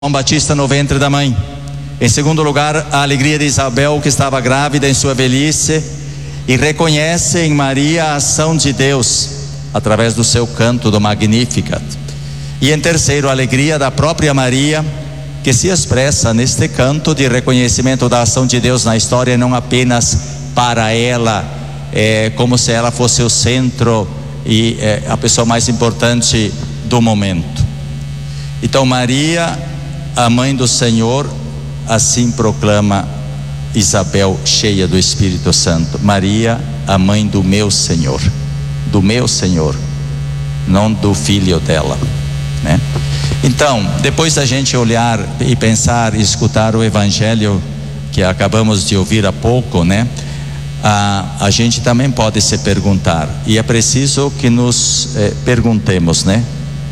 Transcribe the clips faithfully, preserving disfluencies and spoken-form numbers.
João Batista no ventre da mãe. Em segundo lugar, a alegria de Isabel, que estava grávida em sua velhice e reconhece em Maria a ação de Deus através do seu canto do Magnificat. E em terceiro, a alegria da própria Maria, que se expressa neste canto de reconhecimento da ação de Deus na história, não apenas para ela, é, como se ela fosse o centro e é, a pessoa mais importante do momento. Então Maria, a mãe do Senhor, assim proclama Isabel, cheia do Espírito Santo: Maria, a mãe do meu Senhor, do meu Senhor, não do filho dela, né? Então, depois da gente olhar e pensar e escutar o Evangelho que acabamos de ouvir há pouco, né? A, a gente também pode se perguntar, e é preciso que nos eh, perguntemos, né?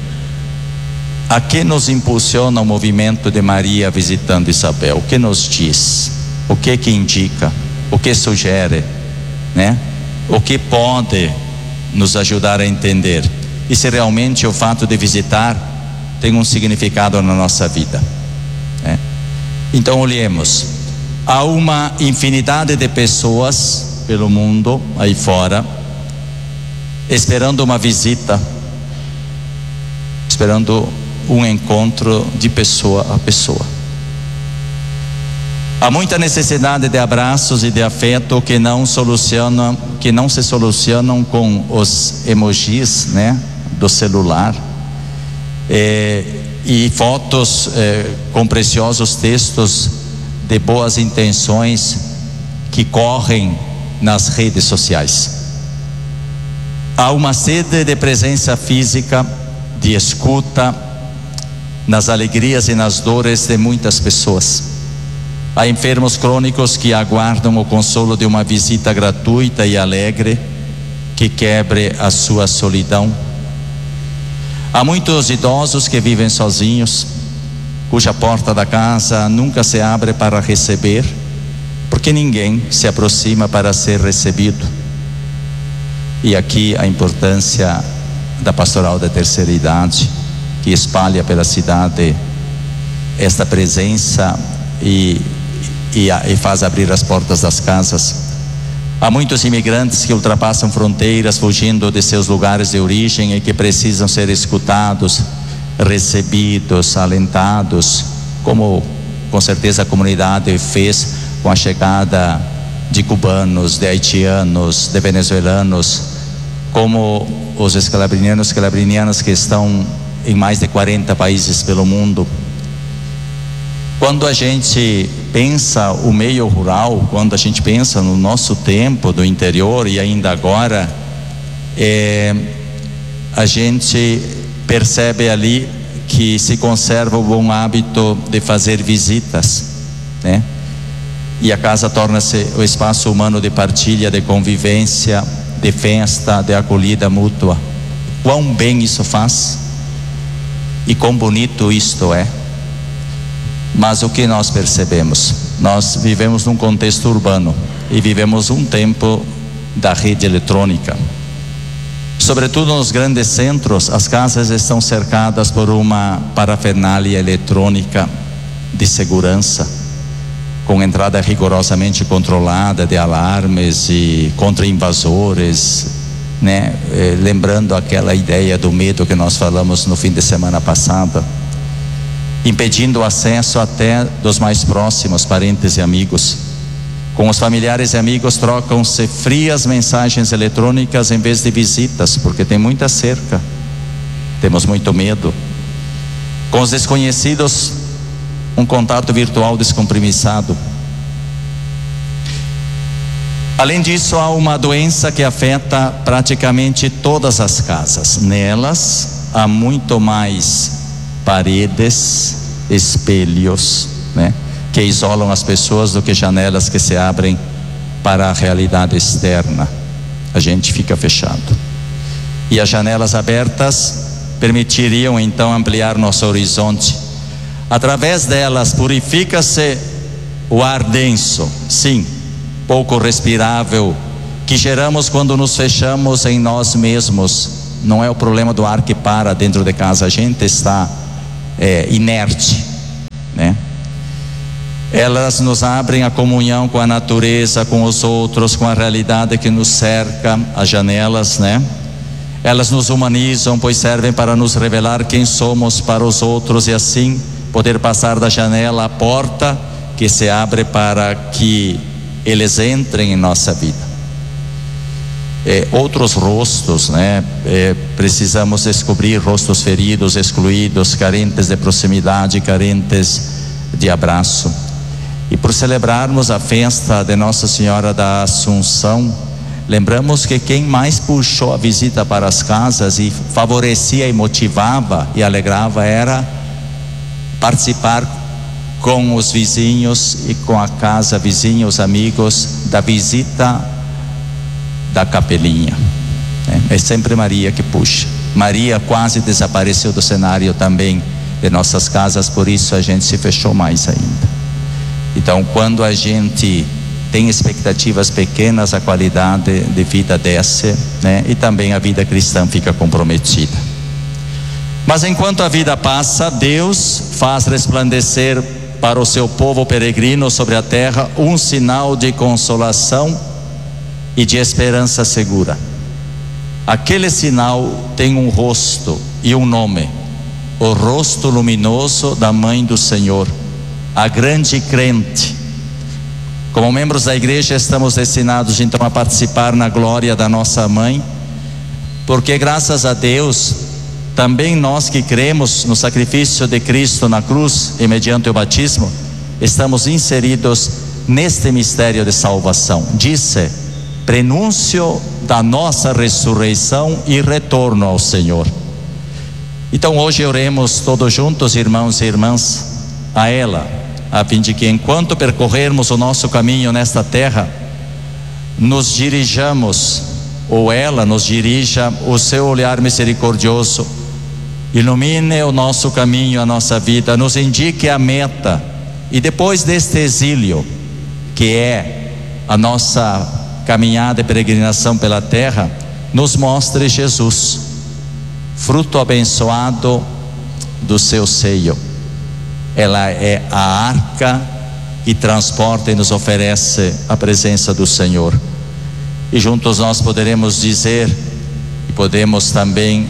A que nos impulsiona o movimento de Maria visitando Isabel? O que nos diz? O que que indica? O que sugere? Né? O que pode nos ajudar a entender? E se realmente o fato de visitar tem um significado na nossa vida, né? Então olhemos. Há uma infinidade de pessoas pelo mundo aí fora esperando uma visita, esperando um encontro de pessoa a pessoa. Há muita necessidade de abraços e de afeto que não solucionam, que não se solucionam com os emojis, né, do celular, é, e fotos é, com preciosos textos de boas intenções que correm nas redes sociais. Há uma sede de presença física, de escuta, nas alegrias e nas dores de muitas pessoas. Há enfermos crônicos que aguardam o consolo de uma visita gratuita e alegre que quebre a sua solidão. Há muitos idosos que vivem sozinhos, cuja porta da casa nunca se abre para receber, porque ninguém se aproxima para ser recebido. E aqui a importância da pastoral da terceira idade, que espalha pela cidade esta presença e, e, e faz abrir as portas das casas. Há muitos imigrantes que ultrapassam fronteiras fugindo de seus lugares de origem e que precisam ser escutados, recebidos, alentados, como com certeza a comunidade fez com a chegada de cubanos, de haitianos, de venezuelanos, como os escalabrinianos e escalabrinianas que estão em mais de quarenta países pelo mundo. Quando a gente pensa o meio rural, quando a gente pensa no nosso tempo do interior e ainda agora, é, a gente percebe ali que se conserva o bom hábito de fazer visitas, né? E a casa torna-se o espaço humano de partilha, de convivência, de festa, de acolhida mútua. Quão bem isso faz e quão bonito isto é. Mas o que nós percebemos? Nós vivemos num contexto urbano e vivemos um tempo da rede eletrônica. Sobretudo nos grandes centros, as casas estão cercadas por uma parafernália eletrônica de segurança, com entrada rigorosamente controlada de alarmes e contra invasores, né? Eh, lembrando aquela ideia do medo que nós falamos no fim de semana passada, impedindo o acesso até dos mais próximos, parentes e amigos. Com os familiares e amigos trocam-se frias mensagens eletrônicas em vez de visitas, porque tem muita cerca, temos muito medo. Com os desconhecidos, um contato virtual descompromissado. Além disso, há uma doença que afeta praticamente todas as casas. Nelas há muito mais paredes, espelhos, né, que isolam as pessoas do que janelas que se abrem para a realidade externa. A gente fica fechado. E as janelas abertas permitiriam então ampliar nosso horizonte. Através delas purifica-se o ar denso, sim, pouco respirável, que geramos quando nos fechamos em nós mesmos. Não é o problema do ar que para dentro de casa, a gente está é, inerte, Elas nos abrem a comunhão com a natureza, com os outros, com a realidade que nos cerca, as janelas, né? Elas nos humanizam, pois servem para nos revelar quem somos para os outros e assim poder passar da janela à porta que se abre para que eles entrem em nossa vida. É, outros rostos, né? É, precisamos descobrir rostos feridos, excluídos, carentes de proximidade, carentes de abraço. E por celebrarmos a festa de Nossa Senhora da Assunção, lembramos que quem mais puxou a visita para as casas e favorecia e motivava e alegrava era participar com os vizinhos e com a casa vizinha, os amigos, da visita da capelinha. É sempre Maria que puxa. Maria quase desapareceu do cenário também de nossas casas, por isso a gente se fechou mais ainda. Então, quando a gente tem expectativas pequenas, a qualidade de vida desce, né? E também a vida cristã fica comprometida. Mas enquanto a vida passa, Deus faz resplandecer para o seu povo peregrino sobre a terra um sinal de consolação e de esperança segura. Aquele sinal tem um rosto e um nome: o rosto luminoso da Mãe do Senhor, a grande crente. Como membros da igreja, estamos destinados então a participar na glória da nossa mãe, porque graças a Deus, também nós que cremos no sacrifício de Cristo na cruz e mediante o batismo, estamos inseridos neste mistério de salvação. Disse, prenúncio da nossa ressurreição e retorno ao Senhor. Então hoje oremos todos juntos, irmãos e irmãs, a ela, a fim de que enquanto percorrermos o nosso caminho nesta terra, nos dirijamos, ou ela nos dirija o seu olhar misericordioso, ilumine o nosso caminho, a nossa vida, nos indique a meta, e depois deste exílio, que é a nossa caminhada e peregrinação pela terra, nos mostre Jesus, fruto abençoado do seu seio. Ela é a arca que transporta e nos oferece a presença do Senhor. E juntos nós poderemos dizer, e podemos também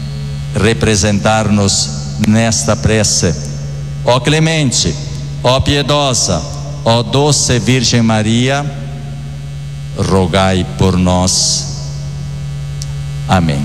representar-nos nesta prece: ó clemente, ó piedosa, ó doce Virgem Maria, rogai por nós. Amém.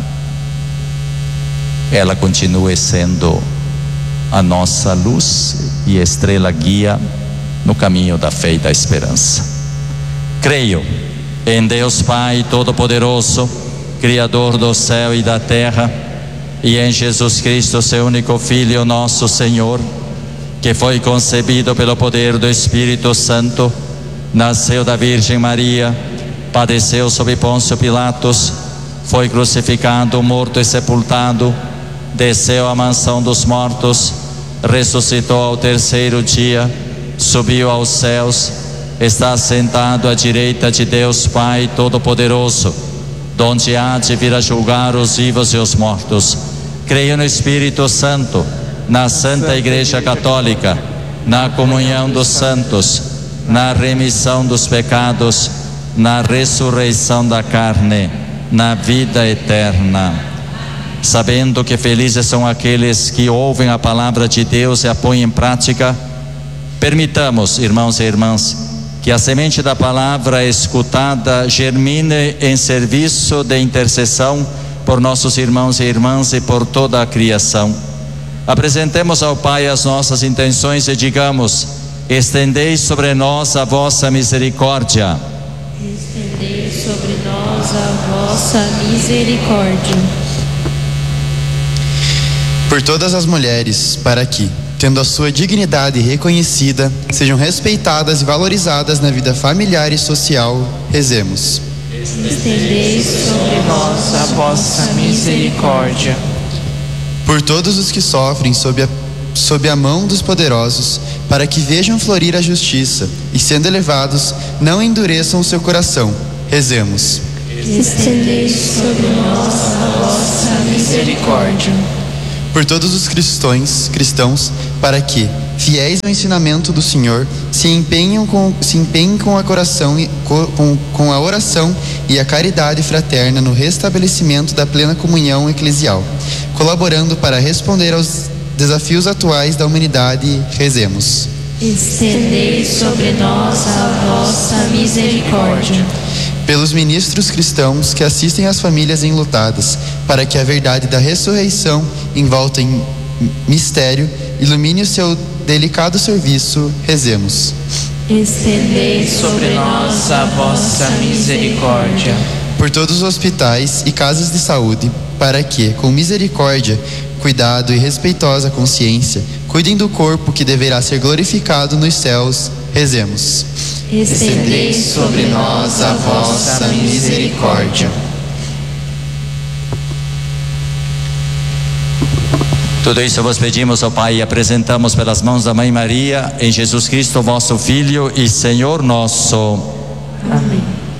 Ela continue sendo a nossa luz e estrela guia no caminho da fé e da esperança. Creio em Deus Pai Todo-Poderoso, Criador do céu e da terra, e em Jesus Cristo, seu único Filho, nosso Senhor, que foi concebido pelo poder do Espírito Santo, nasceu da Virgem Maria, padeceu sob Pôncio Pilatos, foi crucificado, morto e sepultado, desceu à mansão dos mortos, ressuscitou ao terceiro dia, subiu aos céus, está sentado à direita de Deus Pai Todo-Poderoso, donde há de vir a julgar os vivos e os mortos. Creio no Espírito Santo, na Santa Igreja Católica, na comunhão dos santos, na remissão dos pecados, na ressurreição da carne, na vida eterna. Sabendo que felizes são aqueles que ouvem a palavra de Deus e a põem em prática, permitamos, irmãos e irmãs, que a semente da palavra escutada germine em serviço de intercessão por nossos irmãos e irmãs e por toda a criação. Apresentemos ao Pai as nossas intenções e digamos: estendei sobre nós a vossa misericórdia. Estendei sobre nós a vossa misericórdia. Por todas as mulheres, para que, tendo a sua dignidade reconhecida, sejam respeitadas e valorizadas na vida familiar e social, rezemos. Estendei sobre nós a vossa misericórdia. Por todos os que sofrem sob a, sob a mão dos poderosos, para que vejam florir a justiça e, sendo elevados, não endureçam o seu coração, rezemos. Estendei sobre nós a vossa misericórdia. Por todos os cristãos, cristãos, para que, fiéis ao ensinamento do Senhor, se empenham com, se empenhem com a coração e, com, com a oração e a caridade fraterna no restabelecimento da plena comunhão eclesial, colaborando para responder aos desafios atuais da humanidade. Rezemos. Estendei sobre nós a vossa misericórdia. Pelos ministros cristãos que assistem às famílias enlutadas, para que a verdade da ressurreição, envolta em mistério, ilumine o seu delicado serviço. Rezemos. Estendei sobre nós a vossa misericórdia. Por todos os hospitais e casas de saúde, para que, com misericórdia, cuidado e respeitosa consciência, cuidem do corpo que deverá ser glorificado nos céus. Rezemos. Estendei sobre nós a vossa misericórdia. Tudo isso vos pedimos, ó Pai, e apresentamos pelas mãos da Mãe Maria, em Jesus Cristo, vosso Filho e Senhor nosso. Amém.